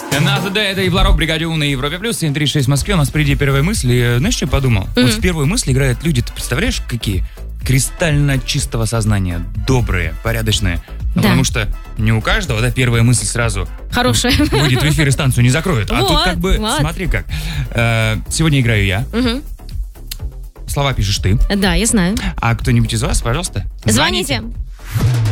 Назада, это Евларок, Бригадио на Европе Плюс, 736 в Москве. У нас впереди первая мысль. И, знаешь, что я подумал? Вот в первую мысль играют люди, ты представляешь, какие? Кристально чистого сознания, добрые, порядочные. Да. Потому что не у каждого, да, первая мысль сразу Хорошая. выйдет в эфир и станцию не закроет. А Вот, тут как бы, вот. смотри как. Сегодня играю я. Слова пишешь ты. Да, я знаю. А кто-нибудь из вас, пожалуйста, Звоните.